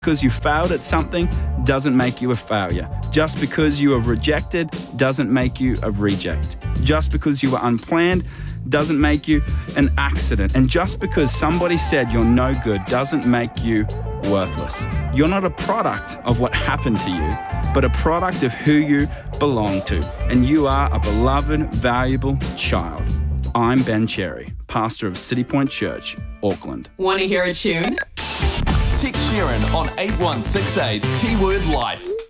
because you failed at something doesn't make you a failure. Just because you were rejected doesn't make you a reject. Just because you were unplanned doesn't make you an accident. And just because somebody said you're no good doesn't make you worthless. You're not a product of what happened to you, but a product of who you belong to. And you are a beloved, valuable child. I'm Ben Cherry, pastor of City Point Church, Auckland. Want to hear a tune? Text Sharon on 8168, keyword life.